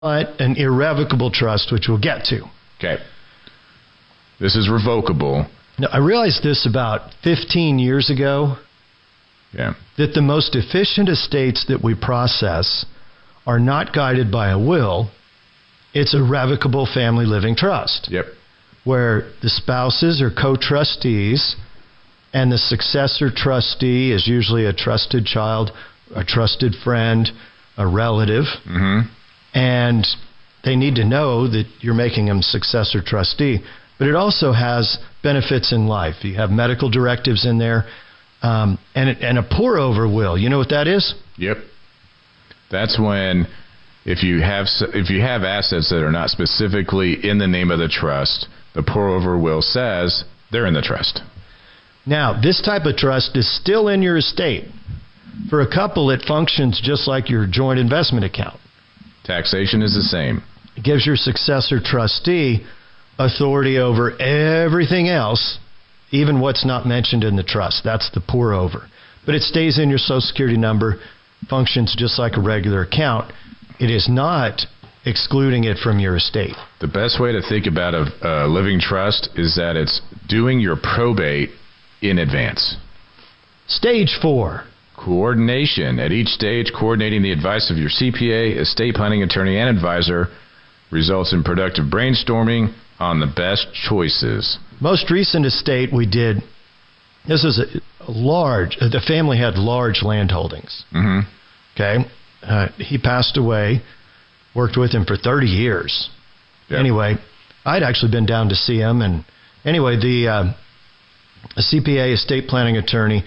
an irrevocable trust, which we'll get to. Okay. This is revocable. Now, I realized this about 15 years ago. Yeah. That the most efficient estates that we process are not guided by a will. It's a revocable family living trust. Yep. Where the spouses are co-trustees, and the successor trustee is usually a trusted child, a trusted friend, a relative. Mm-hmm. And they need to know that you're making them successor trustee. But it also has benefits in life. You have medical directives in there, and a pour-over will. You know what that is? Yep. That's when if you have assets that are not specifically in the name of the trust, the pour-over will says they're in the trust. Now, this type of trust is still in your estate. For a couple, it functions just like your joint investment account. Taxation is the same. It gives your successor trustee authority over everything else, even what's not mentioned in the trust. That's the pour-over. But it stays in your Social Security number, functions just like a regular account. It is not excluding it from your estate. The best way to think about a living trust is that it's doing your probate in advance. Stage 4. Coordination. At each stage, coordinating the advice of your CPA, estate planning attorney, and advisor results in productive brainstorming on the best choices. Most recent estate we did, this is a large, the family had large land holdings. Mm-hmm. Okay. He passed away, worked with him for 30 years. Yep. Anyway, I'd actually been down to see him. And anyway, the CPA, estate planning attorney,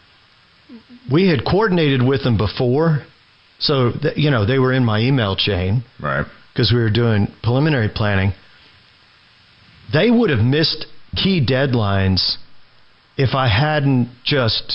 we had coordinated with them before. So, they were in my email chain. Right. Because we were doing preliminary planning. They would have missed key deadlines if I hadn't just...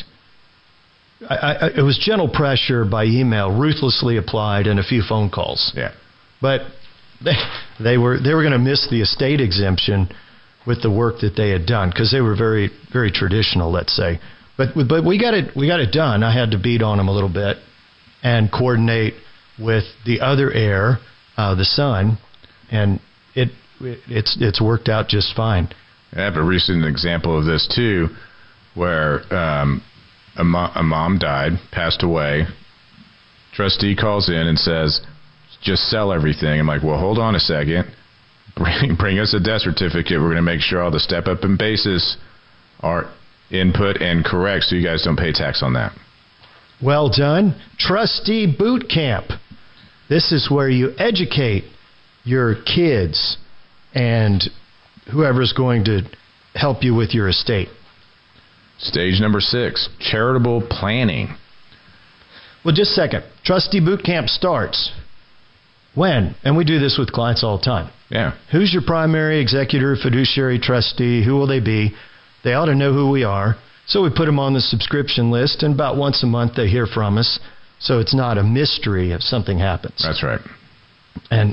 it was gentle pressure by email, ruthlessly applied, and a few phone calls. Yeah. But they were going to miss the estate exemption with the work that they had done because they were very, very traditional, let's say. But we got it done. I had to beat on them a little bit and coordinate with the other heir, the son, and it's worked out just fine. I have a recent example of this too, where a mom died, passed away. Trustee calls in and says, "Just sell everything." I'm like, "Well, hold on a second. Bring us a death certificate. We're going to make sure all the step-up and basis are input and correct, so you guys don't pay tax on that." Well done. Trustee boot camp. This is where you educate your kids and whoever's going to help you with your estate. Stage number 6, charitable planning. Well, just a second. Trustee boot camp starts when? And we do this with clients all the time. Yeah. Who's your primary executor, fiduciary trustee? Who will they be? They ought to know who we are. So we put them on the subscription list, and about once a month they hear from us. So it's not a mystery if something happens. That's right. And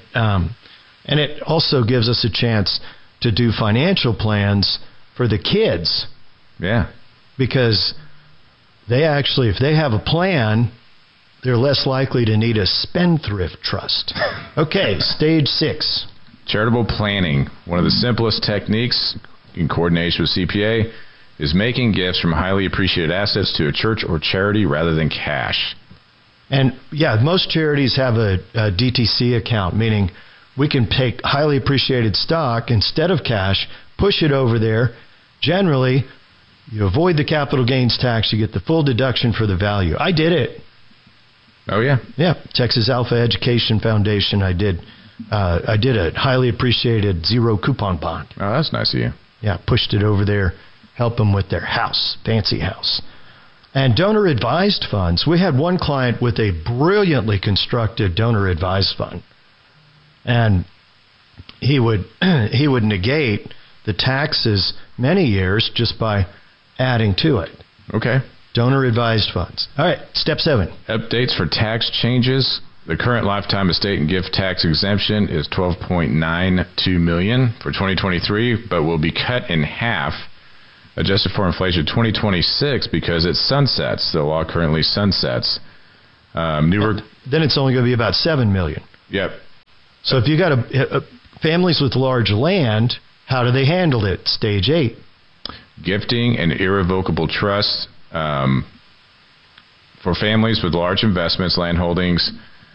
it also gives us a chance to do financial plans for the kids. Yeah. Because they actually, if they have a plan, they're less likely to need a spendthrift trust. Okay, stage 6. Charitable planning. One of the simplest techniques in coordination with CPA is making gifts from highly appreciated assets to a church or charity rather than cash. And yeah, most charities have a DTC account, meaning we can take highly appreciated stock instead of cash, push it over there. Generally, you avoid the capital gains tax, you get the full deduction for the value. I did it. Oh, yeah? Yeah, Texas Alpha Education Foundation. I did a highly appreciated zero coupon bond. Oh, that's nice of you. Yeah, pushed it over there, help them with their house, fancy house. And donor-advised funds. We had one client with a brilliantly constructed donor-advised fund. And he would negate the taxes many years just by adding to it. Okay. Donor-advised funds. All right, step 7. Updates for tax changes. The current lifetime estate and gift tax exemption is $12.92 million for 2023, but will be cut in half, adjusted for inflation, 2026 because it sunsets. The law currently sunsets. Then it's only going to be about $7 million. Yep. So if you got families with large land, how do they handle it? Stage 8. Gifting and irrevocable trusts for families with large investments, land holdings,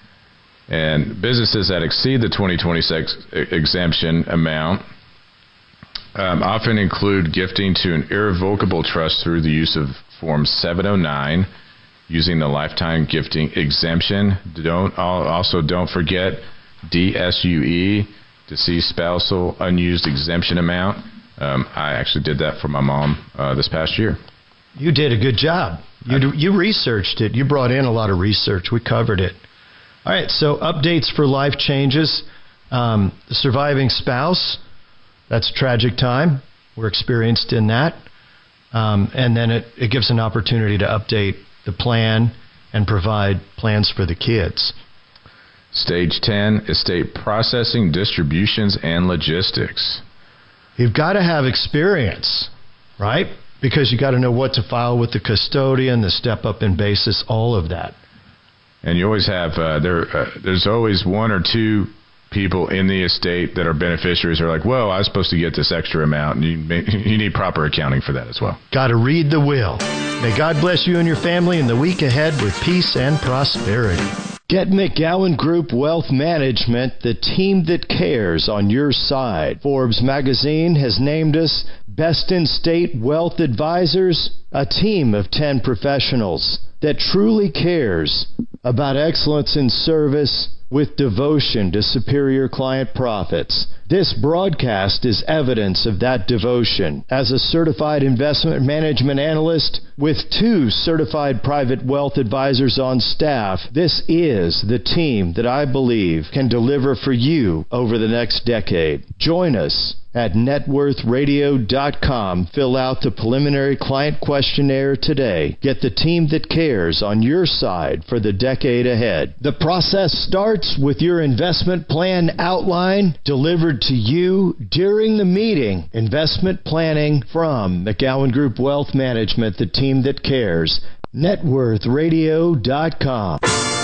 and businesses that exceed the 2026 exemption amount often include gifting to an irrevocable trust through the use of Form 709, using the lifetime gifting exemption. Don't forget DSUE, deceased spousal unused exemption amount. I actually did that for my mom this past year. You did a good job. You researched it. You brought in a lot of research. We covered it. All right, so updates for life changes. The surviving spouse, that's a tragic time. We're experienced in that. And then it gives an opportunity to update the plan and provide plans for the kids. Stage 10, estate processing, distributions, and logistics. You've got to have experience, right? Because you got to know what to file with the custodian, the step-up in basis, all of that. And you always have, there's always one or two people in the estate that are beneficiaries who are like, whoa, I was supposed to get this extra amount, and you need proper accounting for that as well. Got to read the will. May God bless you and your family in the week ahead with peace and prosperity. Get McGowan Group Wealth Management, the team that cares, on your side. Forbes magazine has named us Best in State Wealth Advisors, a team of 10 professionals that truly cares about excellence in service with devotion to superior client profits. This broadcast is evidence of that devotion. As a certified investment management analyst with 2 certified private wealth advisors on staff, this is the team that I believe can deliver for you over the next decade. Join us at networthradio.com. Fill out the preliminary client questionnaire today. Get the team that cares on your side for the decade ahead. The process starts with your investment plan outline delivered to you during the meeting. Investment planning from McGowan Group Wealth Management, the team that cares. networthradio.com.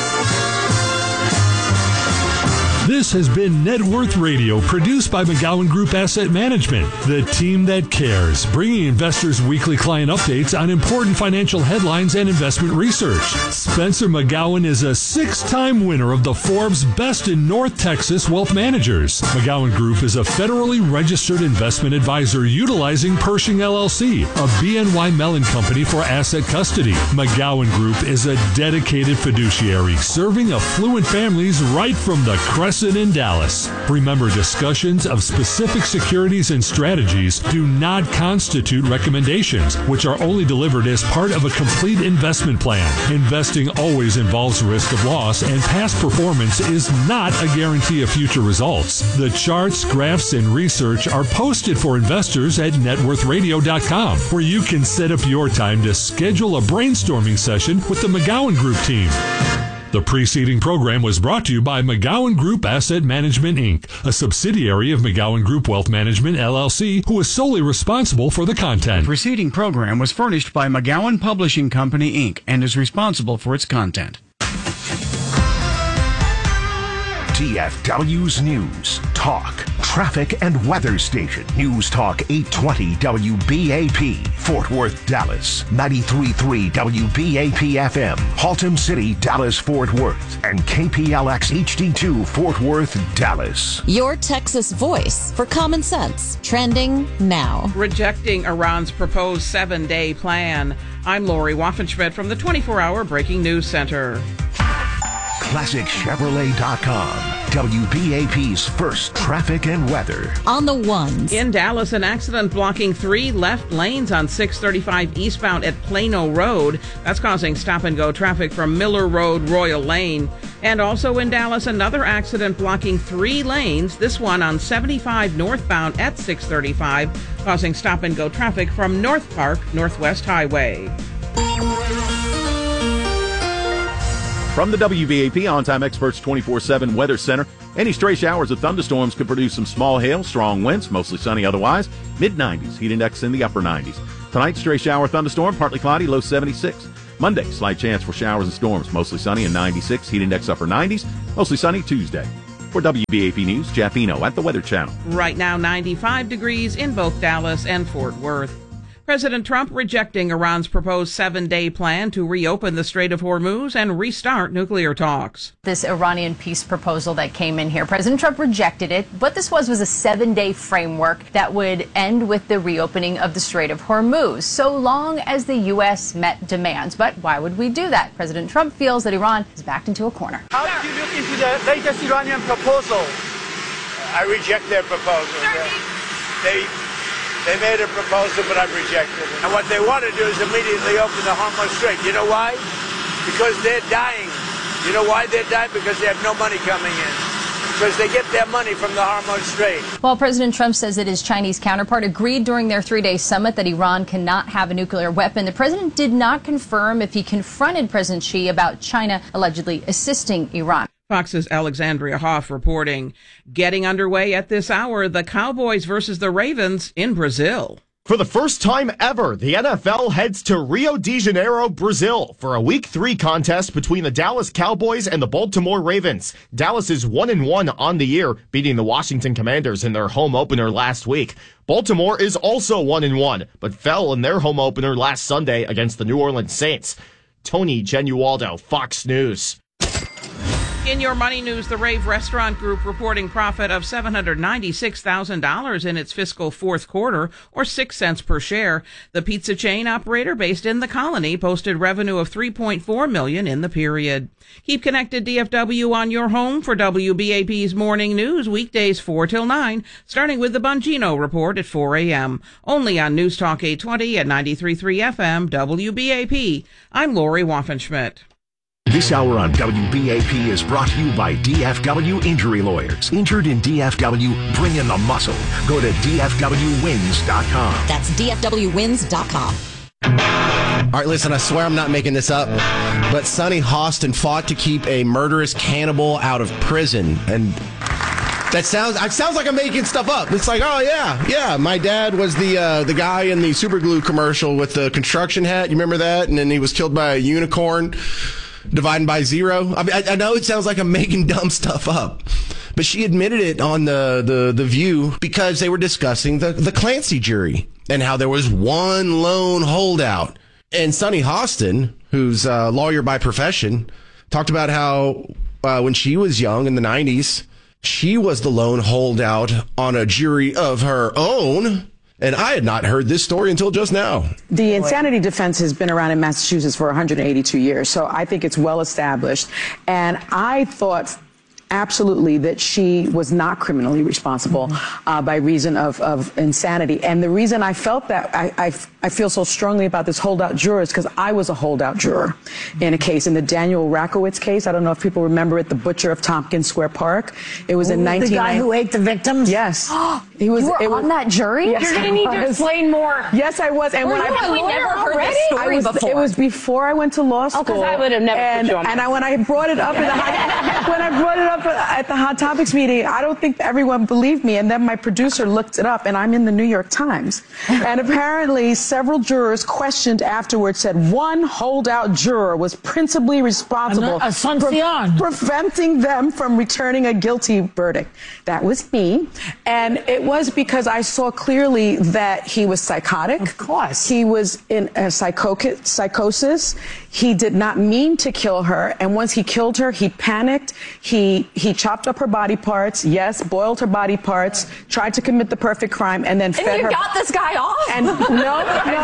This has been Net Worth Radio, produced by McGowan Group Asset Management, the team that cares, bringing investors weekly client updates on important financial headlines and investment research. Spencer McGowan is a 6-time winner of the Forbes Best in North Texas Wealth Managers. McGowan Group is a federally registered investment advisor utilizing Pershing LLC, a BNY Mellon company for asset custody. McGowan Group is a dedicated fiduciary serving affluent families right from the Crescent in Dallas. Remember, discussions of specific securities and strategies do not constitute recommendations, which are only delivered as part of a complete investment plan. Investing always involves risk of loss, and past performance is not a guarantee of future results. The charts, graphs, and research are posted for investors at networthradio.com, where you can set up your time to schedule a brainstorming session with the McGowan Group team. The preceding program was brought to you by McGowan Group Asset Management, Inc., a subsidiary of McGowan Group Wealth Management, LLC, who is solely responsible for the content. The preceding program was furnished by McGowan Publishing Company, Inc., and is responsible for its content. TFW's News, Talk, Traffic, and Weather Station. News Talk 820 WBAP, Fort Worth, Dallas. 93.3 WBAP FM, Haltom City, Dallas, Fort Worth. And KPLX HD2, Fort Worth, Dallas. Your Texas voice for common sense. Trending now. Rejecting Iran's proposed 7-day plan. I'm Lori Waffenschmidt from the 24-hour Breaking News Center. ClassicChevrolet.com, WBAP's first traffic and weather. On the ones. In Dallas, an accident blocking 3 left lanes on 635 eastbound at Plano Road. That's causing stop-and-go traffic from Miller Road, Royal Lane. And also in Dallas, another accident blocking 3 lanes, this one on 75 northbound at 635, causing stop-and-go traffic from North Park, Northwest Highway. From the WBAP On-Time Experts 24/7 Weather Center, any stray showers or thunderstorms could produce some small hail, strong winds, mostly sunny otherwise, mid-90s, heat index in the upper 90s. Tonight, stray shower, thunderstorm, partly cloudy, low 76. Monday, slight chance for showers and storms, mostly sunny and 96, heat index upper 90s, mostly sunny Tuesday. For WBAP News, Jeff Eno at the Weather Channel. Right now, 95 degrees in both Dallas and Fort Worth. President Trump rejecting Iran's proposed 7-day plan to reopen the Strait of Hormuz and restart nuclear talks. This Iranian peace proposal that came in here, President Trump rejected it. What this was a 7-day framework that would end with the reopening of the Strait of Hormuz, so long as the U.S. met demands. But why would we do that? President Trump feels that Iran is backed into a corner. How do you look into the latest Iranian proposal? I reject their proposal. They made a proposal, but I've rejected it. And what they want to do is immediately open the Hormuz Strait. You know why? Because they're dying. You know why they're dying? Because they have no money coming in. Because they get their money from the Hormuz Strait. While President Trump says that his Chinese counterpart agreed during their 3-day summit that Iran cannot have a nuclear weapon, the president did not confirm if he confronted President Xi about China allegedly assisting Iran. Fox's Alexandria Hoff reporting. Getting underway at this hour, the Cowboys versus the Ravens in Brazil. For the first time ever, the NFL heads to Rio de Janeiro, Brazil for a Week 3 contest between the Dallas Cowboys and the Baltimore Ravens. Dallas is 1-1 on the year, beating the Washington Commanders in their home opener last week. Baltimore is also 1-1, but fell in their home opener last Sunday against the New Orleans Saints. Tony Genualdo, Fox News. In your money news, the Rave Restaurant Group reporting profit of $796,000 in its fiscal fourth quarter, or 6 cents per share. The pizza chain operator based in the Colony posted revenue of $3.4 million in the period. Keep connected, DFW, on your home for WBAP's morning news, weekdays 4 till 9, starting with the Bongino Report at 4 a.m. Only on News Talk 820 at 93.3 FM, WBAP. I'm Lori Waffenschmidt. This hour on WBAP is brought to you by DFW Injury Lawyers. Injured in DFW, bring in the muscle. Go to DFWWins.com. That's DFWWins.com. All right, listen, I swear I'm not making this up, but Sonny Hostin fought to keep a murderous cannibal out of prison. And that sounds like I'm making stuff up. It's like, oh, yeah, my dad was the guy in the super glue commercial with the construction hat. You remember that? And then he was killed by a unicorn. Dividing by zero. I mean, I know it sounds like I'm making dumb stuff up, but she admitted it on the View because they were discussing the Clancy jury and how there was one lone holdout. And Sonny Hostin, who's a lawyer by profession, talked about how when she was young in the 90s, she was the lone holdout on a jury of her own. And I had not heard this story until just now. The insanity defense has been around in Massachusetts for 182 years, so I think it's well established. And I thought absolutely that she was not criminally responsible by reason of insanity. And the reason I felt that, I feel so strongly about this holdout juror is because I was a holdout juror in a case, in the Daniel Rakowitz case. I don't know if people remember it, the butcher of Tompkins Square Park. It was in 1990. The guy who ate the victims? Yes. You were on that jury? Yes, you're going to need to explain more. Yes, I was. And we never heard this story before. It was before I went to law school. Oh, because I would have never put you on. And when I brought it up at the Hot Topics meeting, I don't think everyone believed me. And then my producer looked it up, and I'm in the New York Times. And apparently, several jurors questioned afterwards said one holdout juror was principally responsible for preventing them from returning a guilty verdict. That was me. And it was because I saw clearly that he was psychotic. Of course. He was in a psychosis. He did not mean to kill her. And once he killed her, he panicked. He chopped up her body parts. Yes, boiled her body parts. Tried to commit the perfect crime, and then fed her. And you got this guy off? And no.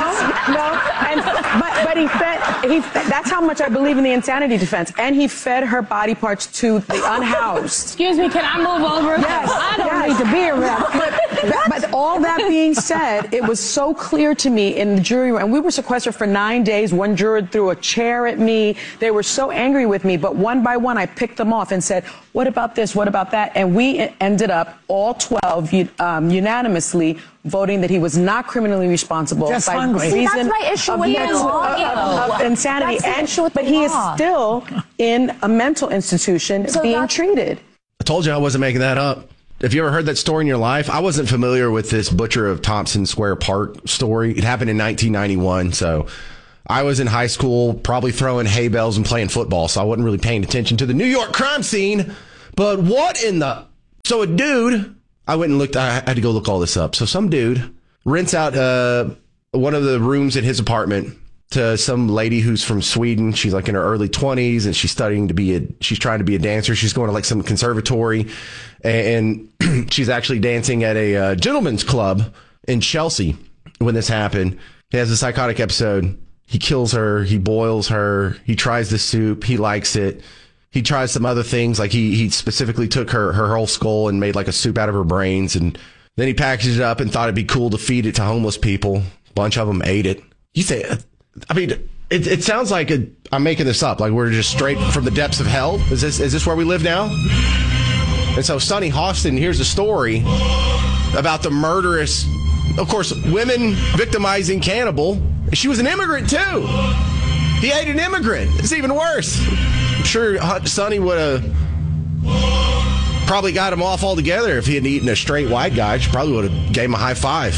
But he fed. That's how much I believe in the insanity defense. And he fed her body parts to the unhoused. Excuse me, can I move over? Yes. I don't need to be around. But all that being said, it was so clear to me in the jury room, and we were sequestered for 9 days. One juror threw a chair at me. They were so angry with me, but one by one, I picked them off and said, what about this? What about that? And we ended up, all 12, unanimously voting that he was not criminally responsible by reason that's my issue with the law. Of insanity. But he is still in a mental institution being treated. I told you I wasn't making that up. If you ever heard that story in your life, I wasn't familiar with this Butcher of Tompkins Square Park story. It happened in 1991, so I was in high school, probably throwing hay bales and playing football, so I wasn't really paying attention to the New York crime scene. But what in the... So a dude, I went and looked, I had to go look all this up. So some dude rents out one of the rooms in his apartment to some lady who's from Sweden. She's like in her early 20s and she's trying to be a dancer. She's going to like some conservatory and she's actually dancing at a gentleman's club in Chelsea when this happened. He has a psychotic episode. He kills her. He boils her. He tries the soup. He likes it. He tries some other things. Like he specifically took her whole skull and made like a soup out of her brains. And then he packaged it up and thought it'd be cool to feed it to homeless people. A bunch of them ate it. You say, I mean, it sounds like I'm making this up. Like we're just straight from the depths of hell. Is this where we live now? And so Sunny Hostin, here's a story about the murderous, of course, women victimizing cannibal. She was an immigrant too. He ate an immigrant. It's even worse. I'm sure Sonny would have probably got him off altogether if he had eaten a straight white guy. She probably would have gave him a high five.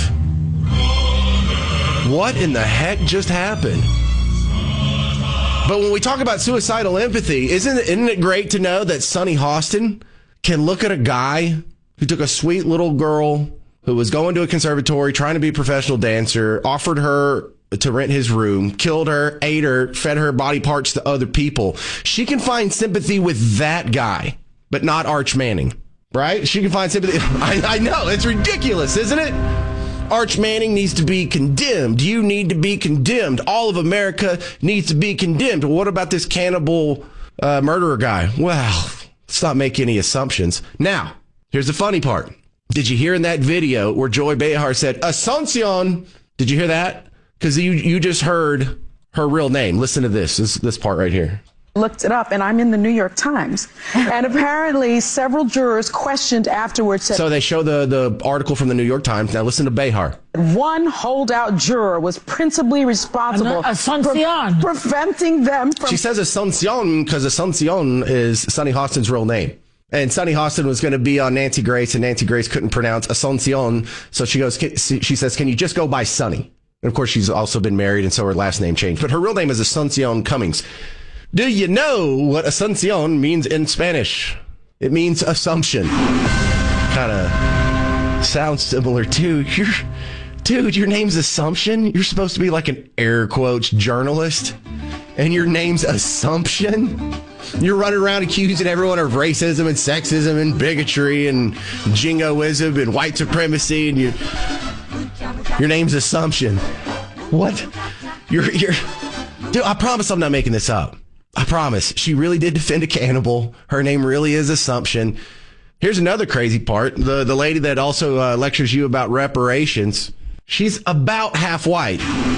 What in the heck just happened? But when we talk about suicidal empathy, isn't it great to know that Sunny Hostin can look at a guy who took a sweet little girl who was going to a conservatory, trying to be a professional dancer, offered her to rent his room, killed her, ate her, fed her body parts to other people. She can find sympathy with that guy, but not Arch Manning, right? She can find sympathy. I know, it's ridiculous, isn't it? Arch Manning needs to be condemned. You need to be condemned. All of America needs to be condemned. What about this cannibal murderer guy? Well, let's not make any assumptions. Now, here's the funny part. Did you hear in that video where Joy Behar said, Asuncion? Did you hear that? Because you just heard her real name. Listen to this part right here. Looked it up, and I'm in the New York Times. And apparently several jurors questioned afterwards. So they show the article from the New York Times. Now listen to Behar. One holdout juror was principally responsible for preventing them from... She says Asuncion because Asuncion is Sunny Hostin's real name. And Sunny Hostin was going to be on Nancy Grace, and Nancy Grace couldn't pronounce Asuncion. So she says, can you just go by Sunny? And of course, she's also been married, and so her last name changed. But her real name is Asuncion Cummings. Do you know what Asuncion means in Spanish? It means assumption. Kind of sounds similar to dude, your name's Assumption? You're supposed to be like an air quotes journalist, and your name's Assumption? You're running around accusing everyone of racism and sexism and bigotry and jingoism and white supremacy, and your name's Assumption. What? Dude, I promise I'm not making this up. I promise. She really did defend a cannibal. Her name really is Assumption. Here's another crazy part. The lady that also lectures you about reparations, she's about half white.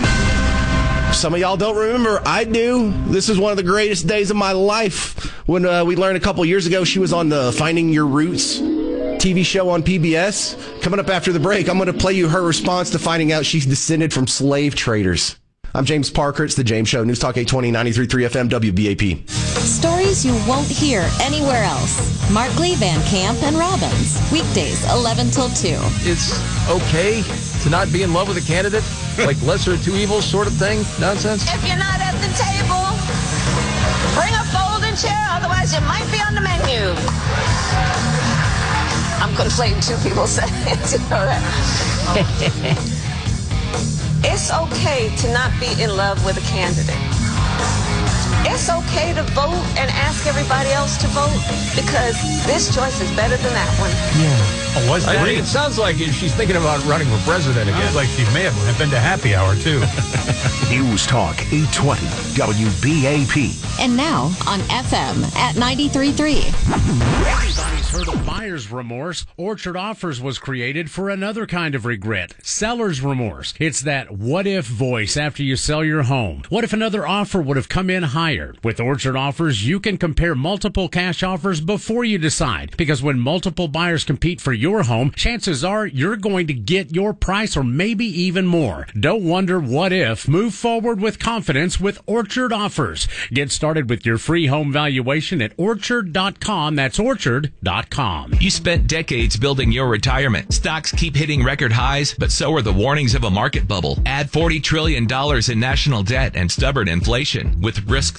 Some of y'all don't remember. I do. This is one of the greatest days of my life when we learned a couple years ago she was on the Finding Your Roots TV show on PBS. Coming up after the break, I'm going to play you her response to finding out she's descended from slave traders. I'm James Parker. It's The James Show. News Talk 820, 93.3 FM, WBAP. Stories you won't hear anywhere else. Markley, Van Camp, and Robbins. Weekdays, 11 till 2. It's okay to not be in love with a candidate? Like lesser of two evils sort of thing? Nonsense? If you're not at the table, bring a folding chair, otherwise you might be on the menu. I'm conflating two people saying it, you know that. It's okay to not be in love with a candidate. It's okay to vote and ask everybody else to vote because this choice is better than that one. Yeah. Oh, was that? I think it sounds like she's thinking about running for president again. Sounds like she may have been to happy hour, too. News Talk 820 WBAP. And now on FM at 93.3. Everybody's heard of buyer's remorse. Orchard Offers was created for another kind of regret. Seller's remorse. It's that what if voice after you sell your home. What if another offer would have come in higher? With Orchard Offers, you can compare multiple cash offers before you decide. Because when multiple buyers compete for your home, chances are you're going to get your price or maybe even more. Don't wonder what if. Move forward with confidence with Orchard Offers. Get started with your free home valuation at orchard.com. That's orchard.com. You spent decades building your retirement. Stocks keep hitting record highs, but so are the warnings of a market bubble. Add $40 trillion in national debt and stubborn inflation. With risk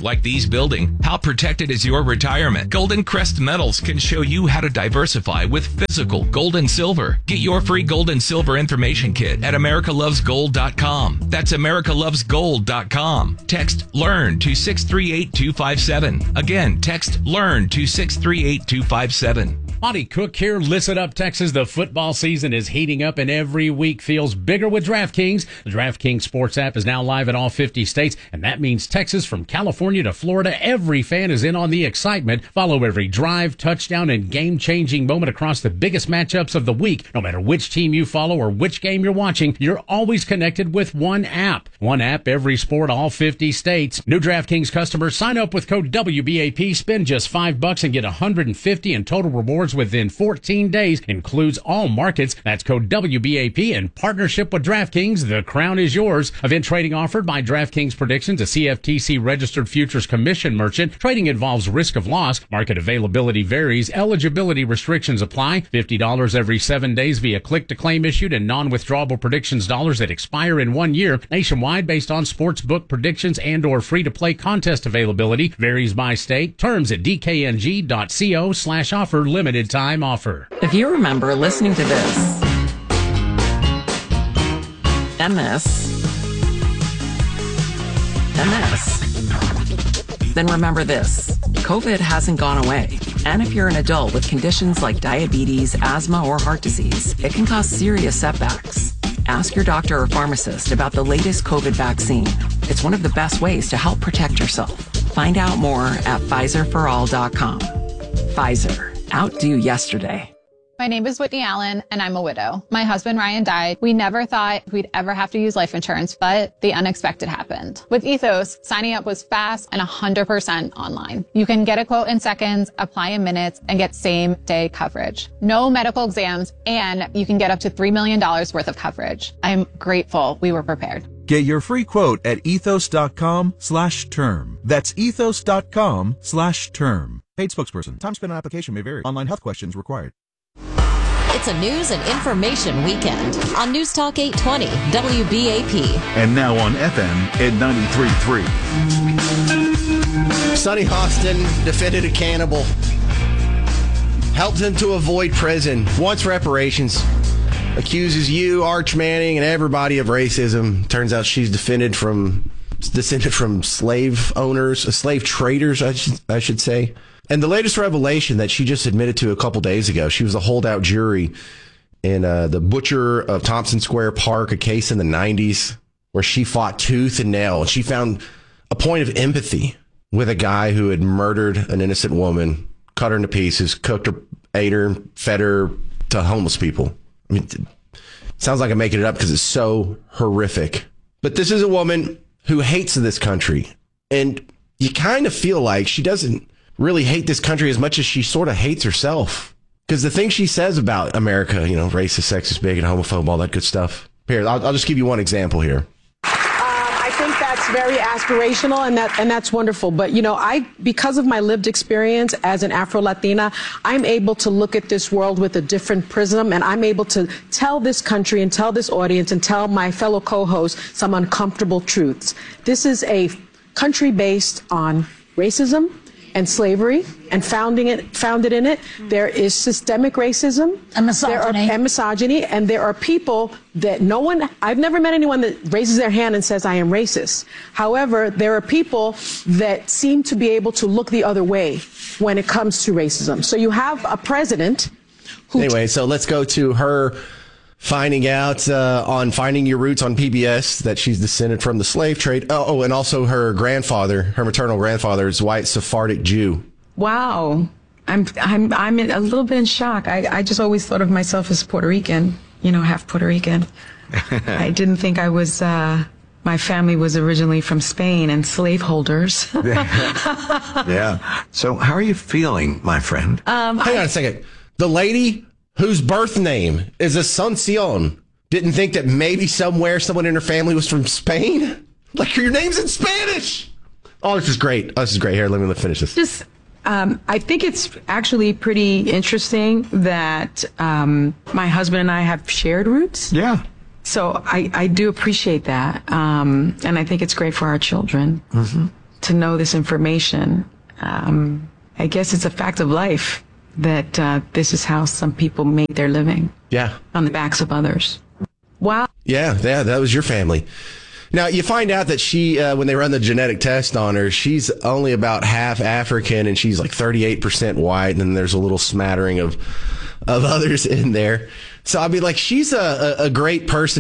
like these building. How protected is your retirement? Golden Crest Metals can show you how to diversify with physical gold and silver. Get your free gold and silver information kit at americalovesgold.com. That's americalovesgold.com. Text LEARN to 638-257. Again, text LEARN to 638-257. Monty Cook here. Listen up, Texas. The football season is heating up and every week feels bigger with DraftKings. The DraftKings Sports app is now live in all 50 states, and that means Texas from California to Florida. Every fan is in on the excitement. Follow every drive, touchdown, and game-changing moment across the biggest matchups of the week. No matter which team you follow or which game you're watching, you're always connected with one app. One app, every sport, all 50 states. New DraftKings customers sign up with code WBAP, spend just $5 and get $150 in total rewards within 14 days. Includes all markets. That's code WBAP in partnership with DraftKings. The crown is yours. Event trading offered by DraftKings Predictions, a CFTC registered futures commission merchant. Trading involves risk of loss. Market availability varies. Eligibility restrictions apply. $50 every 7 days via click-to-claim issued and non-withdrawable predictions dollars that expire in 1 year. Nationwide based on sportsbook predictions and or free-to-play contest availability. Varies by state. Terms at dkng.co/offer. Limited time offer. If you remember listening to this and this and this, then remember this. COVID hasn't gone away. And if you're an adult with conditions like diabetes, asthma, or heart disease, it can cause serious setbacks. Ask your doctor or pharmacist about the latest COVID vaccine. It's one of the best ways to help protect yourself. Find out more at PfizerForAll.com. Pfizer. Outdo yesterday. My name is Whitney Allen, and I'm a widow. My husband, Ryan, died. We never thought we'd ever have to use life insurance, but the unexpected happened. With Ethos, signing up was fast and 100% online. You can get a quote in seconds, apply in minutes, and get same-day coverage. No medical exams, and you can get up to $3 million worth of coverage. I'm grateful we were prepared. Get your free quote at ethos.com/term. That's ethos.com/term. Paid spokesperson. Time spent on application may vary. Online health questions required. It's a news and information weekend on News Talk 820 WBAP. And now on FM at 93.3. Sonny Hostin defended a cannibal. Helped him to avoid prison. Wants reparations. Accuses you, Arch Manning, and everybody of racism. Turns out she's descended from slave owners, slave traders, I should say. And the latest revelation that she just admitted to a couple days ago, she was a holdout jury in the butcher of Thompson Square Park, a case in the 90s where she fought tooth and nail. And she found a point of empathy with a guy who had murdered an innocent woman, cut her into pieces, cooked her, ate her, fed her to homeless people. I mean, it sounds like I'm making it up because it's so horrific. But this is a woman who hates this country. And you kind of feel like she doesn't really hate this country as much as she sort of hates herself. Because the things she says about America, racist, sexist, bigot, homophobe, all that good stuff. Here, I'll just give you one example here. I think that's very aspirational, and that's wonderful. But because of my lived experience as an Afro-Latina, I'm able to look at this world with a different prism, and I'm able to tell this country and tell this audience and tell my fellow co-hosts some uncomfortable truths. This is a country based on racism and slavery, and founded in it. There is systemic racism and misogyny, and there are people that I've never met anyone that raises their hand and says, I am racist. However, there are people that seem to be able to look the other way when it comes to racism. So you have a president who... Anyway, so let's go to her finding out on Finding Your Roots on PBS that she's descended from the slave trade. Oh, and also her maternal grandfather is white Sephardic Jew. Wow. I'm a little bit in shock. I just always thought of myself as Puerto Rican, half Puerto Rican. I didn't think I was, my family was originally from Spain and slaveholders. Yeah. So how are you feeling, my friend? Hang on a second. The lady whose birth name is Asuncion didn't think that maybe somewhere someone in her family was from Spain? Like, your name's in Spanish! Oh, this is great. Here, let me finish this. I think it's actually pretty interesting that my husband and I have shared roots. Yeah. So I do appreciate that. And I think it's great for our children. Mm-hmm. to know this information. I guess it's a fact of life that this is how some people made their living. Yeah. On the backs of others. Wow. Yeah, that was your family. Now, you find out that she, when they run the genetic test on her, she's only about half African and she's like 38% white. And then there's a little smattering of others in there. So, I mean, like, she's a great person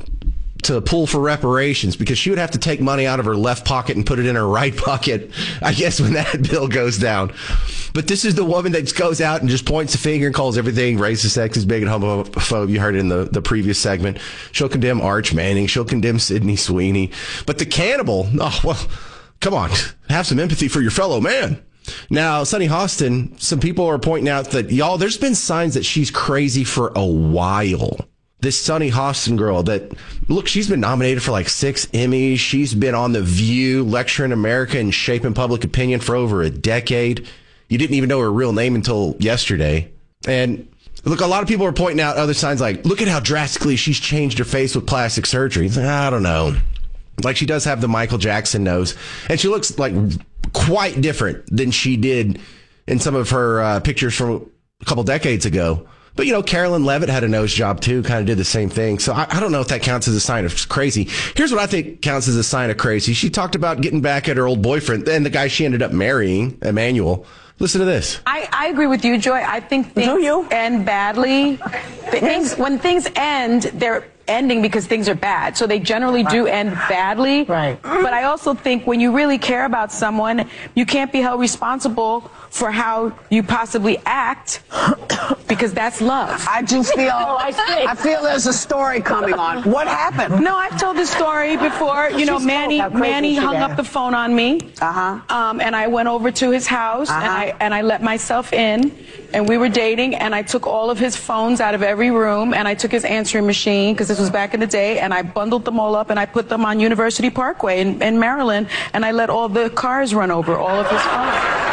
to pull for reparations, because she would have to take money out of her left pocket and put it in her right pocket, I guess, when that bill goes down. But this is the woman that goes out and just points the finger and calls everything racist, sexist, bigot, homophobe. You heard it in the previous segment. She'll condemn Arch Manning. She'll condemn Sydney Sweeney. But the cannibal, oh, well, come on. Have some empathy for your fellow man. Now, Sunny Hostin, some people are pointing out that, y'all, there's been signs that she's crazy for a while. This Sunny Hostin girl that, look, she's been nominated for like 6 Emmys. She's been on The View, lecturing America and shaping public opinion for over a decade. You didn't even know her real name until yesterday. And look, a lot of people are pointing out other signs like, look at how drastically she's changed her face with plastic surgery. It's like, I don't know. Like, she does have the Michael Jackson nose. And she looks like quite different than she did in some of her pictures from a couple decades ago. But, you know, Carolyn Levitt had a nose job, too, kind of did the same thing. So I don't know if that counts as a sign of crazy. Here's what I think counts as a sign of crazy. She talked about getting back at her old boyfriend and the guy she ended up marrying, Emmanuel. Listen to this. I agree with you, Joy. I think things end badly. When things end, they're ending because things are bad. So they generally do end badly. Right. But I also think when you really care about someone, you can't be held responsible for how you possibly act, because that's love. I just feel, I feel there's a story coming on. What happened? No, I've told this story before. You know, Manny hung up the phone on me. And I went over to his house and I let myself in, and we were dating, and I took all of his phones out of every room, and I took his answering machine, because this was back in the day, and I bundled them all up and I put them on University Parkway in Maryland, and I let all the cars run over all of his phones.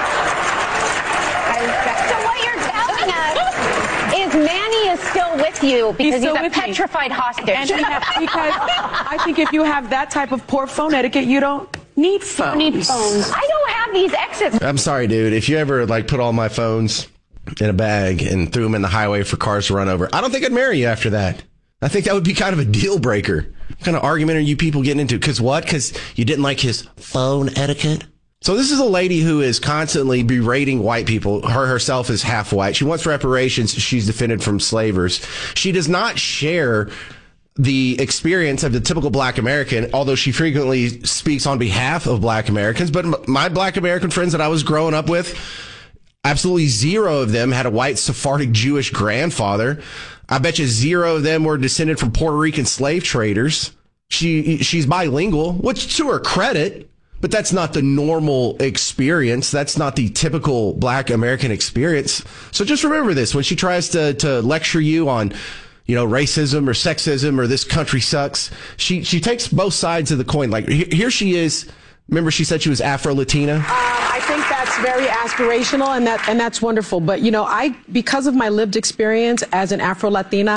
Manny is still with you because he's a petrified hostage. And because I think if you have that type of poor phone etiquette, you don't need phones. I don't have these exits. I'm sorry, dude. If you ever put all my phones in a bag and threw them in the highway for cars to run over, I don't think I'd marry you after that. I think that would be kind of a deal breaker. What kind of argument are you people getting into? Because what? Because you didn't like his phone etiquette? So this is a lady who is constantly berating white people. Her herself is half white. She wants reparations. She's defended from slavers. She does not share the experience of the typical black American, although she frequently speaks on behalf of black Americans. But my black American friends that I was growing up with, absolutely zero of them had a white Sephardic Jewish grandfather. I bet you zero of them were descended from Puerto Rican slave traders. She's bilingual, which to her credit. But that's not the normal experience. That's not the typical black American experience. So just remember this. When she tries to lecture you on, you know, racism or sexism or this country sucks, she takes both sides of the coin. Like, here she is. Remember, she said she was Afro-Latina? I think that's very aspirational, and that's wonderful. But, you know, because of my lived experience as an Afro-Latina.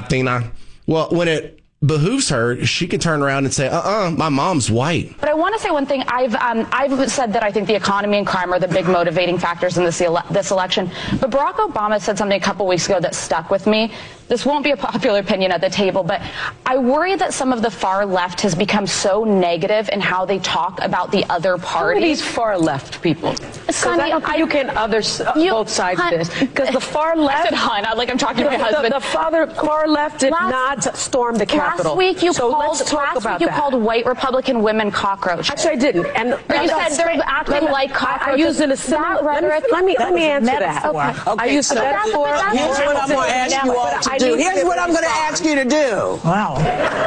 Well, when it behooves her, she can turn around and say, my mom's white. But I want to say one thing. I've said that I think the economy and crime are the big motivating factors in this election. But Barack Obama said something a couple weeks ago that stuck with me. This won't be a popular opinion at the table, but I worry that some of the far left has become so negative in how they talk about the other parties. Who are these far left people? Sonny, I don't think you can both sides of this. Because the far left... I said, hun, like I'm talking to my husband. The far left did not storm the Capitol. Last week you called white Republican women cockroaches. Actually, I didn't. And you said they're acting like cockroaches. I used it a similar rhetoric. Let me answer that. Okay. I used a metaphor. Here's what I'm going to ask you all to do. Here's what I'm going to ask you to do. Wow.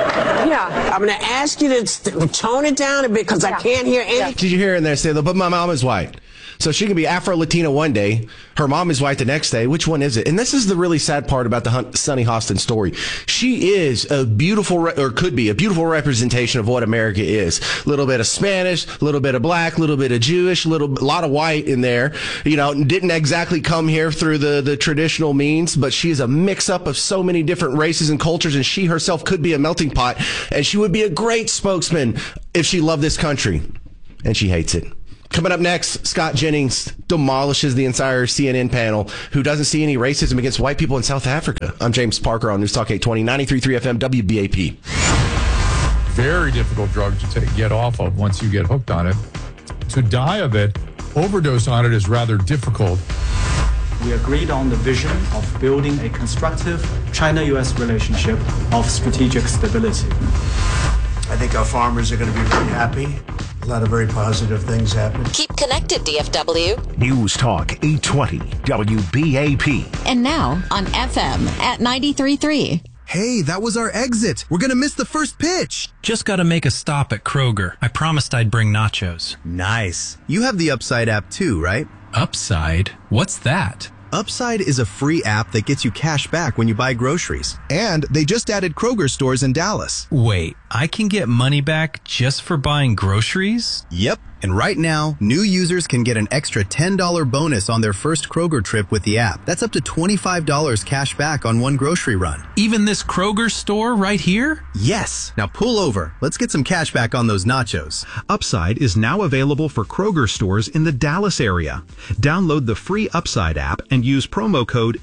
Yeah. I'm going to ask you to tone it down a bit because I can't hear anything. Did you hear in there say, but my mom is white? So she can be Afro-Latina one day, her mom is white the next day. Which one is it? And this is the really sad part about the Sunny Hostin story. She is a beautiful, or could be a beautiful representation of what America is. A little bit of Spanish, a little bit of black, a little bit of Jewish, a lot of white in there. You know, didn't exactly come here through the traditional means, but she is a mix-up of so many different races and cultures, and she herself could be a melting pot, and she would be a great spokesman if she loved this country. and she hates it. Coming up next, Scott Jennings demolishes the entire CNN panel who doesn't see any racism against white people in South Africa. I'm James Parker on News Talk 820, 93.3 FM, WBAP. Very difficult drug to get off of once you get hooked on it. To die of it, overdose on it is rather difficult. We agreed on the vision of building a constructive China-U.S. relationship of strategic stability. I think our farmers are going to be very happy. A lot of very positive things happen. Keep connected, DFW. News Talk 820 WBAP. And now on FM at 93.3. Hey, that was our exit. We're going to miss the first pitch. Just got to make a stop at Kroger. I promised I'd bring nachos. Nice. You have the Upside app too, right? Upside? What's that? Upside is a free app that gets you cash back when you buy groceries. And they just added Kroger stores in Dallas. Wait, I can get money back just for buying groceries? Yep. And right now, new users can get an extra $10 bonus on their first Kroger trip with the app. That's up to $25 cash back on one grocery run. Even this Kroger store right here? Yes. Now pull over. Let's get some cash back on those nachos. Upside is now available for Kroger stores in the Dallas area. Download the free Upside app and use promo code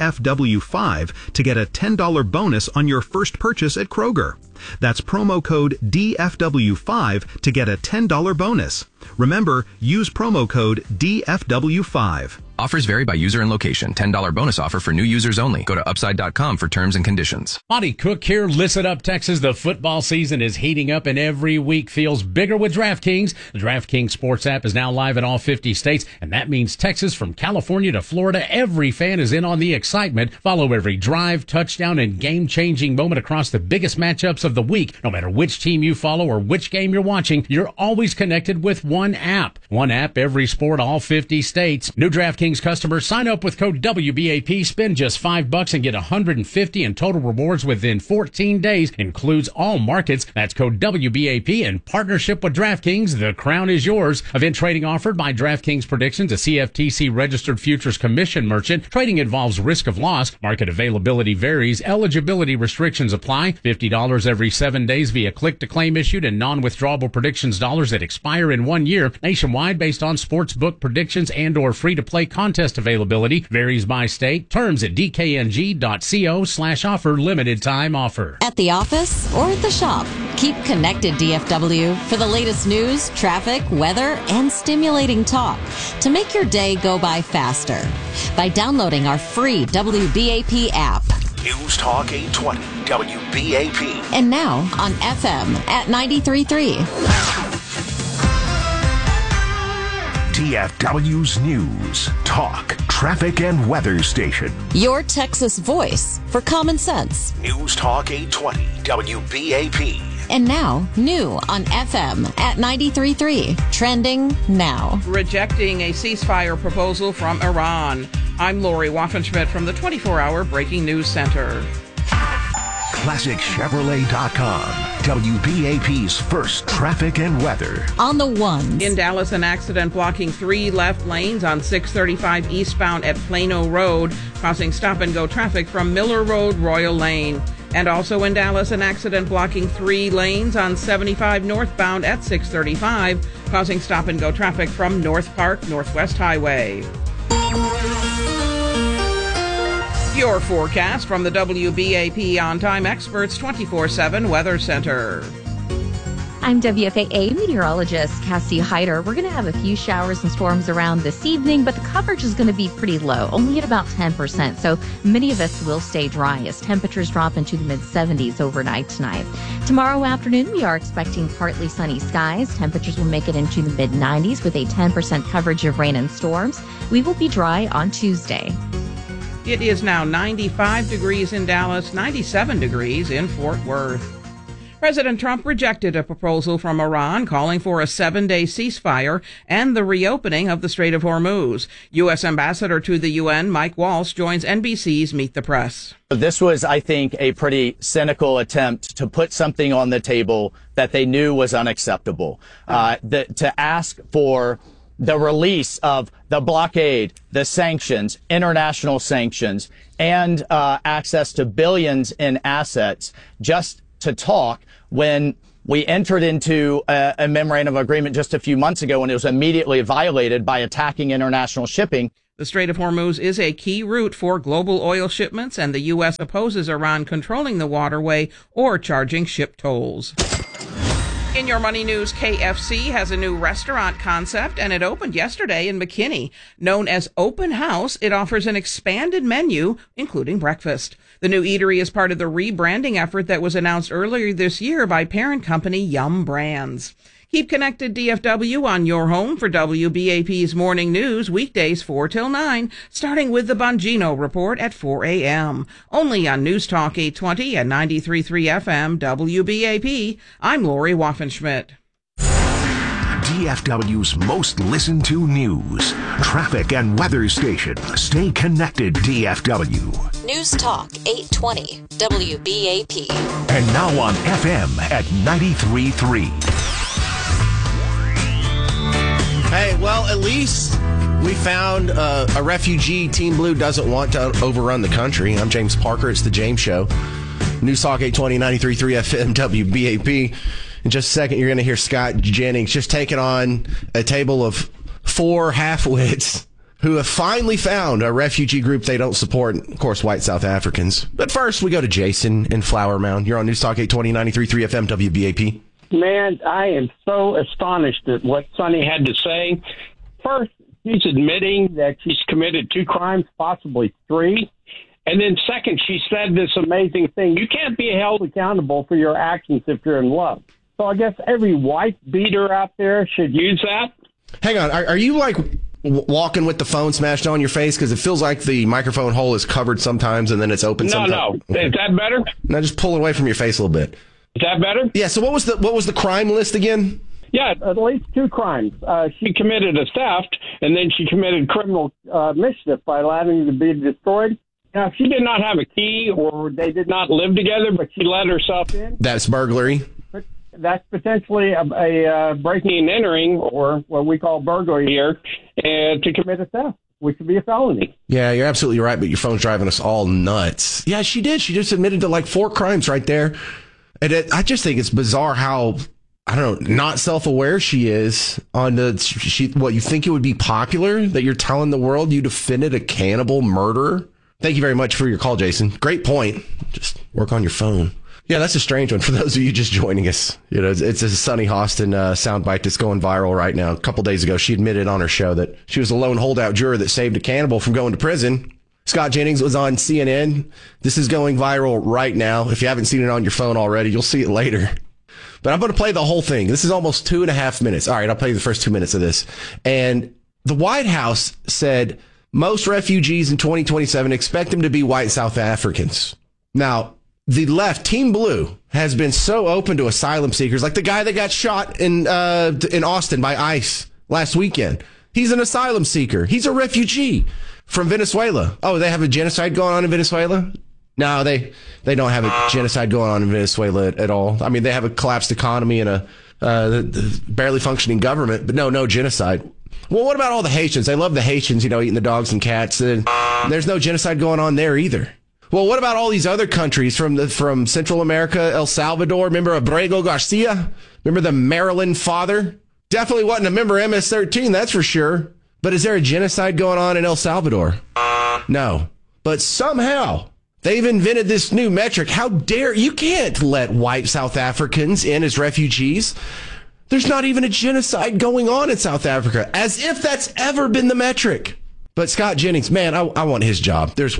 DFW5 to get a $10 bonus on your first purchase at Kroger. That's promo code DFW5 to get a $10 bonus. Remember, use promo code DFW5. Offers vary by user and location. $10 bonus offer for new users only. Go to upside.com for terms and conditions. Monty Cook here. Listen up, Texas. The football season is heating up and every week feels bigger with DraftKings. The DraftKings Sports app is now live in all 50 states, and that means Texas from California to Florida. Every fan is in on the excitement. Follow every drive, touchdown, and game-changing moment across the biggest matchups of the week. No matter which team you follow or which game you're watching, you're always connected with one app. One app, every sport, all 50 states. New DraftKings customers, sign up with code WBAP, spend just $5 and get $150 in total rewards within 14 days. Includes all markets. That's code WBAP in partnership with DraftKings. The crown is yours. Event trading offered by DraftKings Predictions, a CFTC registered futures commission merchant. Trading involves risk of loss. Market availability varies. Eligibility restrictions apply. $50 every 7 days via click to claim issued and non-withdrawable predictions dollars that expire in 1 year. Nationwide based on sportsbook predictions and or free to play contest availability. Varies by state. Terms at dkng.co/offer. Limited time offer. At the office or at the shop, keep connected, DFW, for the latest news, traffic, weather, and stimulating talk to make your day go by faster by downloading our free WBAP app. News Talk 820 WBAP. And now on FM at 93.3. DFW's News, Talk, Traffic, and Weather Station. Your Texas voice for common sense. News Talk 820 WBAP. And now, new on FM at 93.3. Trending now. Rejecting a ceasefire proposal from Iran. I'm Lori Waffenschmidt from the 24-hour Breaking News Center. ClassicChevrolet.com. WBAP's first traffic and weather. On the ones. In Dallas, an accident blocking 3 left lanes on 635 eastbound at Plano Road, causing stop-and-go traffic from Miller Road, Royal Lane. And also in Dallas, an accident blocking 3 lanes on 75 northbound at 635, causing stop-and-go traffic from North Park, Northwest Highway. Your forecast from the WBAP On-Time Experts 24/7 Weather Center. I'm WFAA meteorologist Cassie Hyder. We're going to have a few showers and storms around this evening, but the coverage is going to be pretty low, only at about 10%. So many of us will stay dry as temperatures drop into the mid-70s overnight tonight. Tomorrow afternoon, we are expecting partly sunny skies. Temperatures will make it into the mid-90s with a 10% coverage of rain and storms. We will be dry on Tuesday. It is now 95 degrees in Dallas, 97 degrees in Fort Worth. President Trump rejected a proposal from Iran calling for a 7-day ceasefire and the reopening of the Strait of Hormuz. U.S. Ambassador to the UN, Mike Walsh, joins NBC's Meet the Press. This was, I think, a pretty cynical attempt to put something on the table that they knew was unacceptable. To ask for the release of the blockade, the sanctions, international sanctions, and access to billions in assets just to talk when We entered into a memorandum of agreement just a few months ago, and it was immediately violated by attacking international shipping. The Strait of Hormuz is a key route for global oil shipments, and the U.S. opposes Iran controlling the waterway or charging ship tolls. In your money news, KFC has a new restaurant concept, and it opened yesterday in McKinney. Known as Open House, it offers an expanded menu, including breakfast. The new eatery is part of the rebranding effort that was announced earlier this year by parent company Yum Brands. Keep connected, DFW, on your home for WBAP's morning news, weekdays 4 till 9, starting with the Bongino Report at 4 a.m. Only on News Talk 820 and 93.3 FM, WBAP. I'm Lori Waffenschmidt. DFW's most listened to news, traffic and weather station. Stay connected, DFW. News Talk 820 WBAP. And now on FM at 93.3. Hey, well, at least we found a refugee Team Blue doesn't want to overrun the country. I'm James Parker. It's The James Show. News Talk 820, 93.3 FM, WBAP. In just a second, you're going to hear Scott Jennings just taking on a table of 4 half-wits who have finally found a refugee group they don't support, of course, white South Africans. But first, we go to Jason in Flower Mound. You're on News Talk 820, 93.3 FM, WBAP. Man, I am so astonished at what Sonny had to say. First, she's admitting that she's committed 2 crimes, possibly 3. And then second, she said this amazing thing. You can't be held accountable for your actions if you're in love. So I guess every wife beater out there should use that. Hang on. Are you like walking with the phone smashed on your face? Because it feels like the microphone hole is covered sometimes and then it's open sometimes. No. Is that better? Now just pull it away from your face a little bit. Is that better? Yeah, so what was the crime list again? Yeah, at least 2 crimes. She committed a theft, and then she committed criminal mischief by allowing it to be destroyed. Now, if she did not have a key or they did not live together, but she let herself in. That's burglary. That's potentially a breaking and entering, or what we call burglary here, to commit a theft, which would be a felony. Yeah, you're absolutely right, but your phone's driving us all nuts. Yeah, she did. She just admitted to like 4 crimes right there. And I just think it's bizarre how, I don't know, not self-aware she is on what you think it would be popular that you're telling the world you defended a cannibal murderer. Thank you very much for your call, Jason. Great point. Just work on your phone. Yeah, that's a strange one for those of you just joining us. You know, it's a Sunny Hostin soundbite that's going viral right now. A couple days ago, she admitted on her show that she was a lone holdout juror that saved a cannibal from going to prison. Scott Jennings was on CNN. This is going viral right now. If you haven't seen it on your phone already, you'll see it later. But I'm going to play the whole thing. This is almost 2.5 minutes. All right, I'll play the first 2 minutes of this. And the White House said most refugees in 2027 expect them to be white South Africans. Now, the left, Team Blue, has been so open to asylum seekers, like the guy that got shot in Austin by ICE last weekend. He's an asylum seeker. He's a refugee from Venezuela. Oh, they have a genocide going on in Venezuela? No, they don't have a genocide going on in Venezuela at all. I mean, they have a collapsed economy and a barely functioning government, but no genocide. Well, what about all the Haitians? They love the Haitians, eating the dogs and cats. There's no genocide going on there either. Well, what about all these other countries from Central America, El Salvador? Remember Abrego Garcia? Remember the Maryland father? Definitely wasn't a member of MS-13, that's for sure. But is there a genocide going on in El Salvador? No. But somehow they've invented this new metric. How dare you can't let white South Africans in as refugees. There's not even a genocide going on in South Africa, as if that's ever been the metric. But Scott Jennings, man, I want his job. There's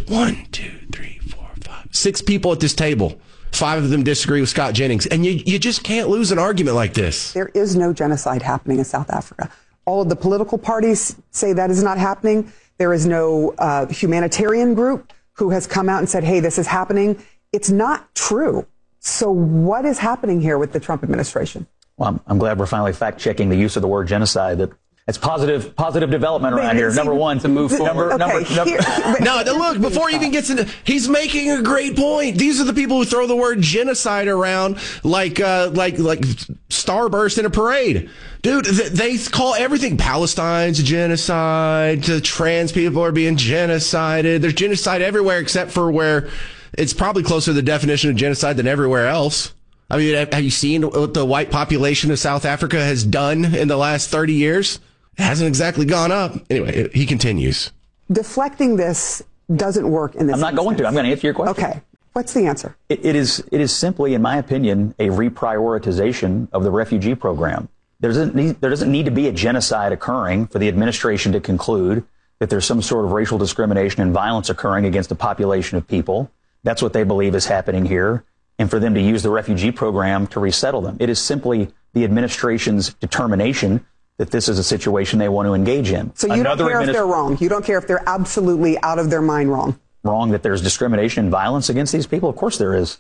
6 people at this table. 5 of them disagree with Scott Jennings. And you just can't lose an argument like this. There is no genocide happening in South Africa. All of the political parties say that is not happening. There is no humanitarian group who has come out and said, hey, this is happening. It's not true. So what is happening here with the Trump administration? Well, I'm glad we're finally fact-checking the use of the word genocide. It's positive development around here. Number one, to move forward. No, look, before he even gets into, he's making a great point. These are the people who throw the word genocide around like starburst in a parade. Dude, they call everything Palestine's genocide, the trans people are being genocided. There's genocide everywhere except for where it's probably closer to the definition of genocide than everywhere else. I mean, have you seen what the white population of South Africa has done in the last 30 years? It hasn't exactly gone up. Anyway, he continues. Deflecting this doesn't work in this I'm not going to. I'm going to answer your question. Okay. What's the answer? It is simply, in my opinion, a reprioritization of the refugee program. There doesn't need to be a genocide occurring for the administration to conclude that there's some sort of racial discrimination and violence occurring against a population of people. That's what they believe is happening here. And for them to use the refugee program to resettle them. It is simply the administration's determination that this is a situation they want to engage in. So you don't care if they're wrong. You don't care if they're absolutely out of their mind wrong. Wrong that there's discrimination and violence against these people? Of course there is.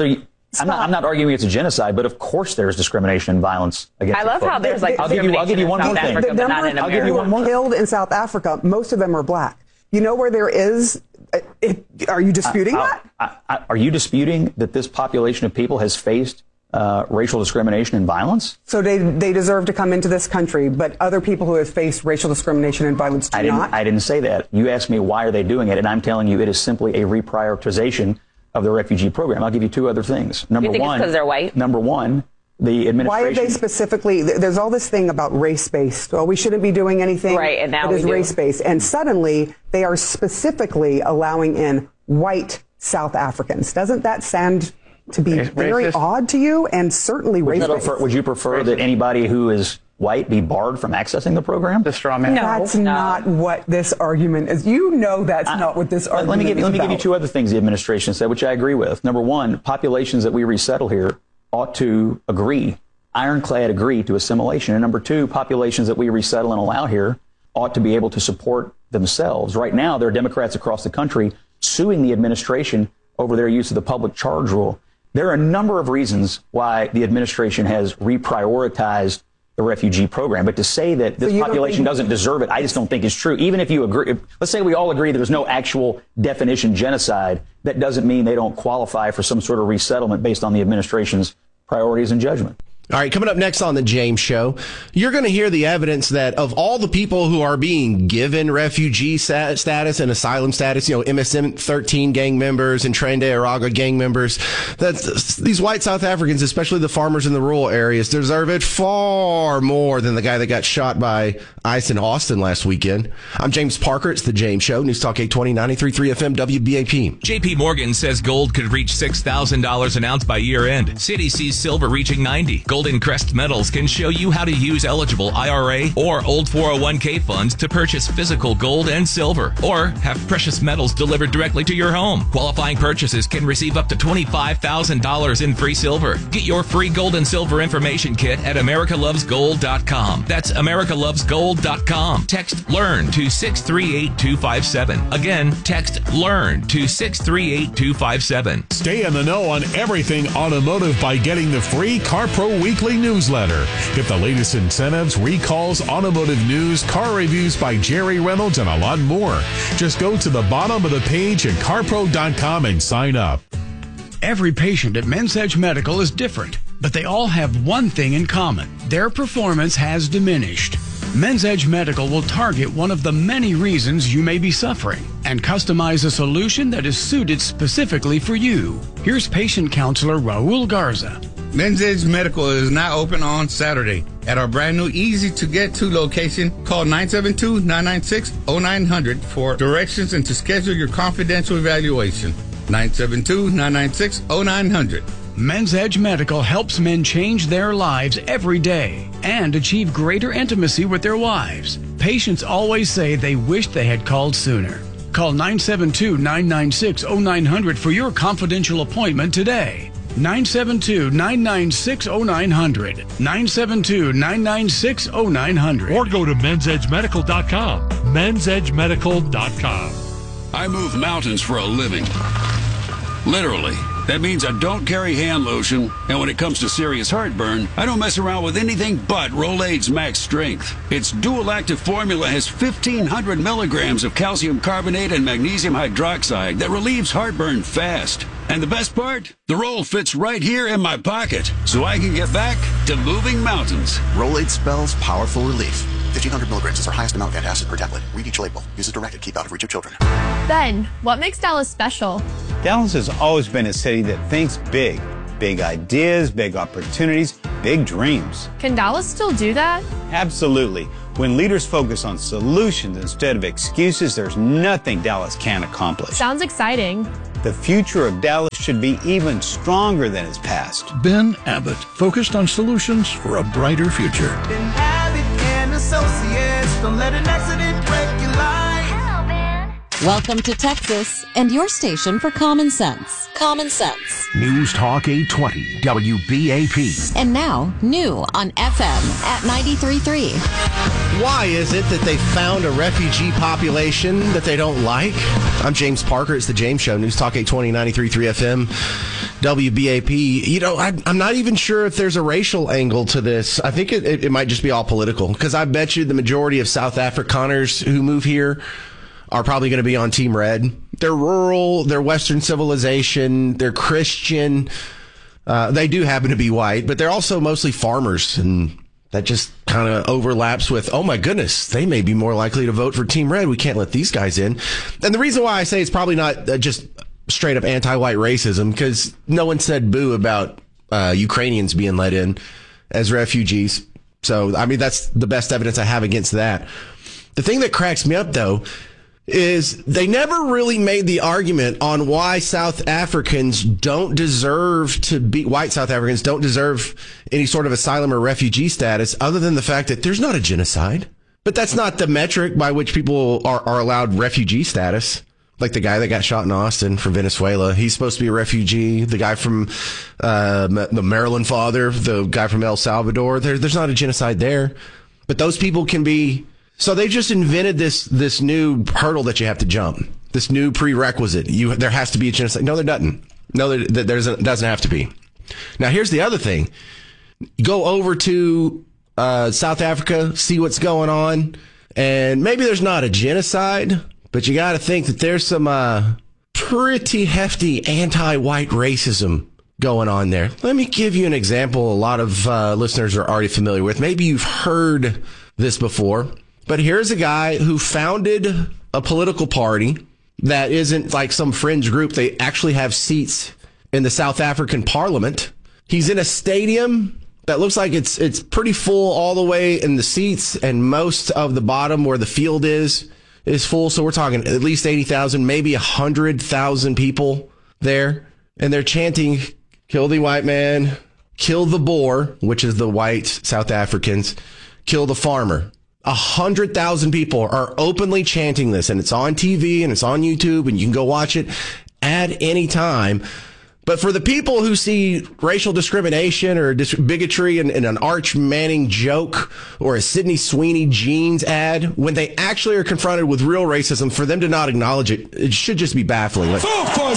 I'm not arguing it's a genocide, but of course there's discrimination and violence against. I love how there's like I'll give you one more thing. I'll give you one more. Killed in South Africa, most of them are black. You know where there is. Are you disputing that? Are you disputing that this population of people has faced racial discrimination and violence? So they deserve to come into this country, but other people who have faced racial discrimination and violence do not? I didn't say that. You asked me why are they doing it, and I'm telling you it is simply a reprioritization of the refugee program. I'll give you two other things. Number you think one, it's because they're white? Number one, the administration. Why are they specifically? There's all this thing about race-based. Well, we shouldn't be doing anything. Right, and now it is race-based, and suddenly they are specifically allowing in white South Africans. Doesn't that sound to be very odd to you? And certainly racist. Would you prefer that anybody who is white be barred from accessing the program? The straw man. No, that's not what this argument is. You know that's not what this argument is. Let me give you two other things the administration said, which I agree with. Number one, populations that we resettle here ought to ironclad agree to assimilation. And number two, populations that we resettle and allow here ought to be able to support themselves. Right now, there are Democrats across the country suing the administration over their use of the public charge rule. There are a number of reasons why the administration has reprioritized the refugee program. But to say that this population doesn't deserve it, I just don't think is true. Even if you agree, let's say we all agree there's no actual definition genocide, that doesn't mean they don't qualify for some sort of resettlement based on the administration's priorities and judgment. All right, coming up next on The James Show, you're going to hear the evidence that of all the people who are being given refugee status and asylum status, MSM-13 gang members and Tren de Aragua gang members, that these white South Africans, especially the farmers in the rural areas, deserve it far more than the guy that got shot by ICE in Austin last weekend. I'm James Parker. It's The James Show. News Talk 820, 93.3 FM, WBAP. JP Morgan says gold could reach $6,000 an ounce by year end. Citi sees silver reaching 90. Golden Crest Metals can show you how to use eligible IRA or old 401k funds to purchase physical gold and silver, or have precious metals delivered directly to your home. Qualifying purchases can receive up to $25,000 in free silver. Get your free gold and silver information kit at americalovesgold.com. That's americalovesgold.com. Text LEARN to 638257. Again, text LEARN to 638257. Stay in the know on everything automotive by getting the free CarPro Weekly newsletter. Get the latest incentives, recalls, automotive news, car reviews by Jerry Reynolds, and a lot more. Just go to the bottom of the page at carpro.com and sign up. Every patient at Men's Edge Medical is different, but they all have one thing in common. Their performance has diminished. Men's Edge Medical will target one of the many reasons you may be suffering and customize a solution that is suited specifically for you. Here's patient counselor Raul Garza. Men's Edge Medical is now open on Saturday at our brand new easy-to-get-to location. Call 972-996-0900 for directions and to schedule your confidential evaluation. 972-996-0900. Men's Edge Medical helps men change their lives every day and achieve greater intimacy with their wives. Patients always say they wish they had called sooner. Call 972-996-0900 for your confidential appointment today. 972-996-0900. 972-996-0900. Or go to mensedgemedical.com. mensedgemedical.com. I move mountains for a living. Literally. That means I don't carry hand lotion, and when it comes to serious heartburn, I don't mess around with anything but Rolaids Max Strength. Its dual-active formula has 1,500 milligrams of calcium carbonate and magnesium hydroxide that relieves heartburn fast. And the best part? The roll fits right here in my pocket, so I can get back to moving mountains. Rolaids spells powerful relief. 1,500 milligrams is our highest amount of antacid per tablet. Read each label. Use as directed. Keep out of reach of children. Ben, what makes Dallas special? Dallas has always been a city that thinks big. big ideas, big opportunities, big dreams. Can Dallas still do that? Absolutely. When leaders focus on solutions instead of excuses, there's nothing Dallas can't accomplish. Sounds exciting. The future of Dallas should be even stronger than its past. Ben Abbott, focused on solutions for a brighter future. Ben Abbott and Associates, don't let an accident break your life. Welcome to Texas and your station for common sense. Common Sense. News Talk 820 WBAP. And now, new on FM at 93.3. Why is it that they found a refugee population that they don't like? I'm James Parker. It's the James Show. News Talk 820 93.3 FM WBAP. You know, I'm not even sure if there's a racial angle to this. I think it might just be all political, because I bet you the majority of South Afrikaners who move here are probably going to be on Team Red. They're rural, they're Western civilization, they're Christian. They do happen to be white, but they're also mostly farmers, and that just kind of overlaps with, oh my goodness, they may be more likely to vote for Team Red. We can't let these guys in. And the reason why I say it's probably not just straight up anti-white racism, because no one said boo about Ukrainians being let in as refugees. So, I mean, that's the best evidence I have against that. The thing that cracks me up, though, is they never really made the argument on why South Africans don't deserve to be, white South Africans don't deserve any sort of asylum or refugee status, other than the fact that there's not a genocide. But that's not the metric by which people are allowed refugee status. Like the guy that got shot in Austin from Venezuela, he's supposed to be a refugee. The guy from the Maryland father, the guy from El Salvador, there's not a genocide there. But those people can be. So they just invented this new hurdle that you have to jump, this new prerequisite. There has to be a genocide. No, there doesn't. No, there doesn't have to be. Now, here's the other thing. Go over to South Africa, see what's going on, and maybe there's not a genocide, but you got to think that there's some pretty hefty anti-white racism going on there. Let me give you an example a lot of listeners are already familiar with. Maybe you've heard this before. But here's a guy who founded a political party that isn't like some fringe group. They actually have seats in the South African parliament. He's in a stadium that looks like it's pretty full all the way in the seats, and most of the bottom where the field is full. So we're talking at least 80,000, maybe 100,000 people there. And they're chanting, kill the white man, kill the Boer, which is the white South Africans, kill the farmer. 100,000 people are openly chanting this, and it's on TV and it's on YouTube, and you can go watch it at any time. But for the people who see racial discrimination or bigotry in an Arch Manning joke or a Sydney Sweeney jeans ad, when they actually are confronted with real racism, for them to not acknowledge it, it should just be baffling. Like,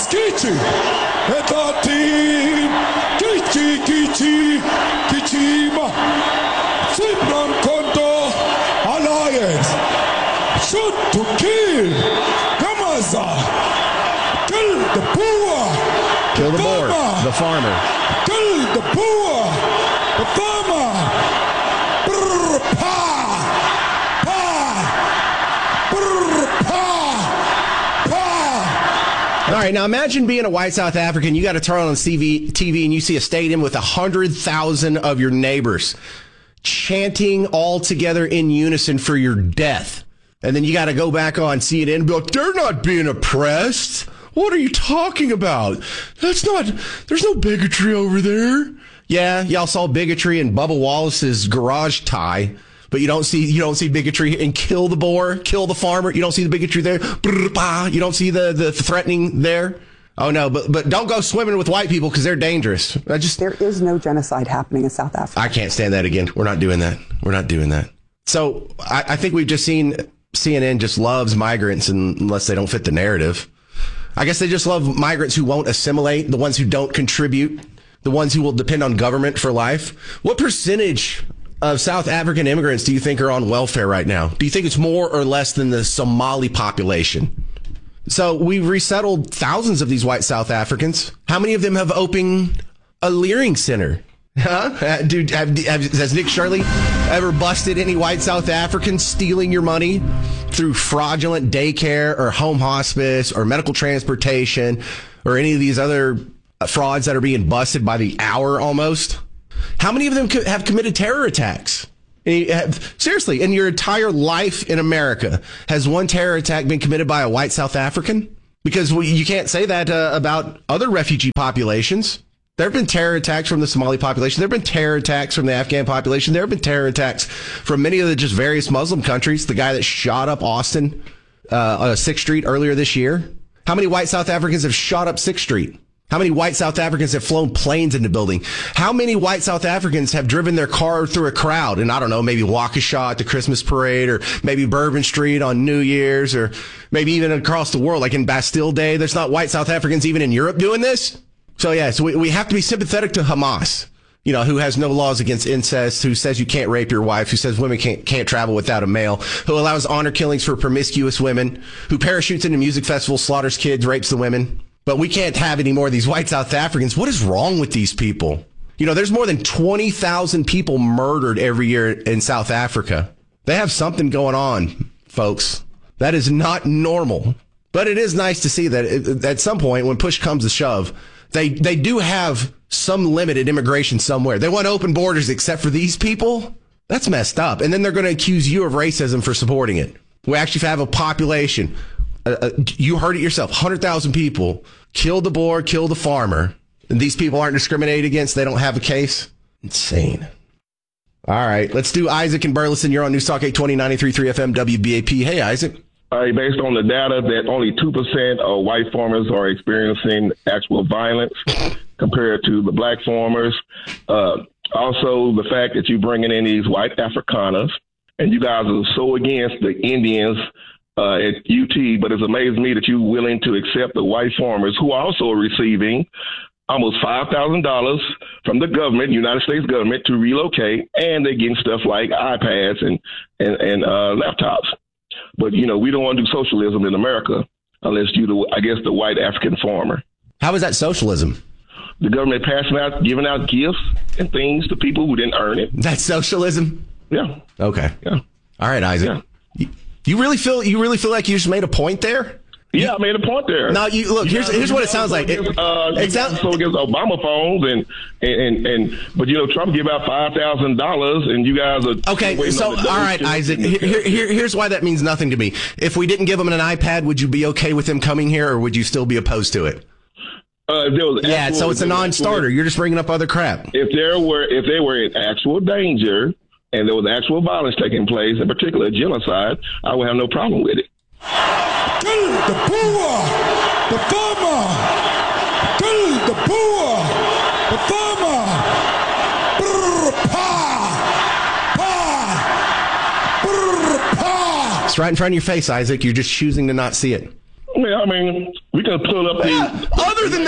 shoot to kill. Kamaza. Kill the poor. Kill the Boer, the farmer. Kill the poor, the farmer. Brr, pa. Pa. Brr, pa. Pa. All right, now imagine being a white South African. You got to turn on TV and you see a stadium with 100,000 of your neighbors chanting all together in unison for your death. And then you got to go back on CNN and be like, they're not being oppressed. What are you talking about? There's no bigotry over there. Yeah, y'all saw bigotry in Bubba Wallace's garage tie, but you don't see bigotry in kill the Boer, kill the farmer. You don't see the bigotry there. You don't see the threatening there. Oh no, but don't go swimming with white people because they're dangerous. There is no genocide happening in South Africa. I can't stand that again. We're not doing that. We're not doing that. So I think we've just seen CNN just loves migrants unless they don't fit the narrative. I guess they just love migrants who won't assimilate, the ones who don't contribute, the ones who will depend on government for life. What percentage of South African immigrants do you think are on welfare right now? Do you think it's more or less than the Somali population? So we've resettled thousands of these white South Africans. How many of them have opened a Leering Center? Huh? Dude, has Nick Shirley ever busted any white South Africans stealing your money through fraudulent daycare or home hospice or medical transportation or any of these other frauds that are being busted by the hour almost. How many of them have committed terror attacks? Seriously, in your entire life in America, has one terror attack been committed by a white South African? Because you can't say that about other refugee populations. There have been terror attacks from the Somali population. There have been terror attacks from the Afghan population. There have been terror attacks from many of the just various Muslim countries. The guy that shot up Austin, 6th Street earlier this year. How many white South Africans have shot up 6th Street? How many white South Africans have flown planes into the building? How many white South Africans have driven their car through a crowd? And I don't know, maybe Waukesha at the Christmas parade, or maybe Bourbon Street on New Year's, or maybe even across the world, like in Bastille Day. There's not white South Africans even in Europe doing this. So we have to be sympathetic to Hamas, who has no laws against incest, who says you can't rape your wife, who says women can't travel without a male, who allows honor killings for promiscuous women, who parachutes into music festivals, slaughters kids, rapes the women. But we can't have any more of these white South Africans. What is wrong with these people? There's more than 20,000 people murdered every year in South Africa. They have something going on, folks. That is not normal. But it is nice to see that at some point, when push comes to shove, they do have some limited immigration somewhere. They want open borders except for these people. That's messed up. And then they're going to accuse you of racism for supporting it. We actually have a population. You heard it yourself. 100,000 people kill the boar, kill the farmer. And these people aren't discriminated against. They don't have a case. Insane. All right. Let's do Isaac and Burleson. You're on News Talk 820 93.3 FM WBAP. Hey, Isaac. Based on the data that only 2% of white farmers are experiencing actual violence compared to the black farmers. Also, the fact that you're bringing in these white Afrikaners, and you guys are so against the Indians at UT, but it's amazed me that you're willing to accept the white farmers who are also receiving almost $5,000 from the government, United States government, to relocate, and they're getting stuff like iPads and laptops. But, we don't want to do socialism in America unless you're the white African farmer. How is that socialism? The government giving out gifts and things to people who didn't earn it. That's socialism? Yeah. Okay. Yeah. All right, Isaac. Yeah. You really feel like you just made a point there? Yeah, I made a point there. Now, here's what it sounds like. It sounds so against Obama phones but Trump give out $5,000 and you guys are okay. So all right, Isaac. Here's why that means nothing to me. If we didn't give him an iPad, would you be okay with him coming here, or would you still be opposed to it? So it's a non-starter. You're just bringing up other crap. If they were in actual danger and there was actual violence taking place, in particular genocide, I would have no problem with it. Kill the poor, the farmer. Kill the poor, the farmer. Brr, pa, pa, brr, pa. It's right in front of your face, Isaac. You're just choosing to not see it. Yeah, I mean, we can pull up Other than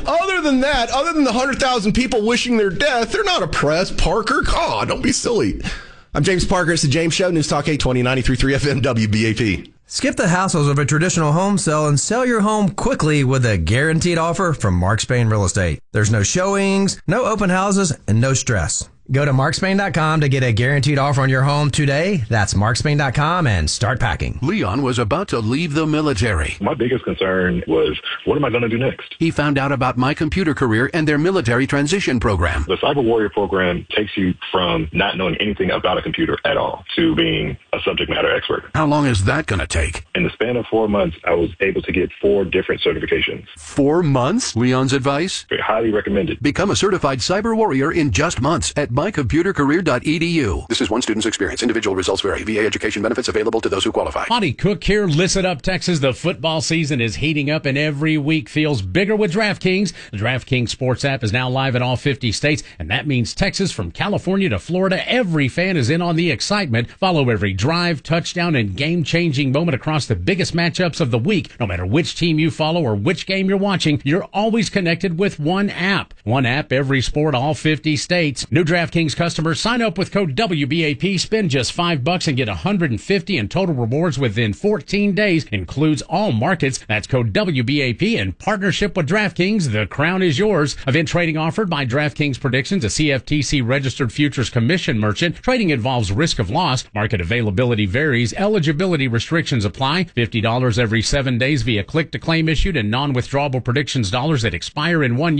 the 100,000 people wishing their death, they're not oppressed, Parker. God, don't be silly. I'm James Parker. It's the James Show, News Talk 820 93.3 FM WBAP. Skip the hassles of a traditional home sale and sell your home quickly with a guaranteed offer from Mark Spain Real Estate. There's no showings, no open houses, and no stress. Go to markspain.com to get a guaranteed offer on your home today. That's markspain.com and start packing. Leon was about to leave the military. My biggest concern was, what am I going to do next? He found out about My Computer Career and their military transition program. The Cyber Warrior program takes you from not knowing anything about a computer at all to being a subject matter expert. How long is that going to take? In the span of 4 months, I was able to get 4 different certifications. 4 months? Leon's advice? Highly recommended. Become a certified cyber warrior in just months at mycomputercareer.edu. This is one student's experience. Individual results vary. VA education benefits available to those who qualify. Monty Cook here. Listen up, Texas. The football season is heating up and every week feels bigger with DraftKings. The DraftKings Sports app is now live in all 50 states, and that means Texas from California to Florida. Every fan is in on the excitement. Follow every drive, touchdown, and game-changing moment across the biggest matchups of the week. No matter which team you follow or which game you're watching, you're always connected with one app. One app, every sport, all 50 states. New DraftKings customers, sign up with code WBAP, spend just $5 and get $150 in total rewards within 14 days. Includes all markets. That's code WBAP in partnership with DraftKings. The crown is yours. Event trading offered by DraftKings Predictions, a CFTC registered futures commission merchant. Trading involves risk of loss. Market availability varies. Eligibility restrictions apply. $50 every 7 days via click to claim issued and non-withdrawable predictions dollars that expire in 1 year.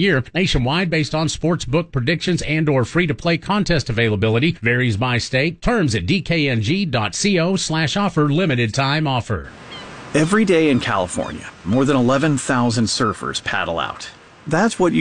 year. Nationwide based on sports book predictions and or free-to-play contest availability. Varies by state. Terms at dkng.co/offer. Limited time offer. Every day in California, more than 11,000 surfers paddle out. That's what you